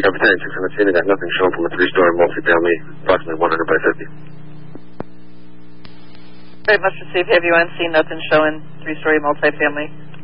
copy 10, 600 Phoenix, got nothing showing from a 3-story multifamily, approximately 100 by 50. Very much received. Have you on scene? Nothing showing 3-story multifamily.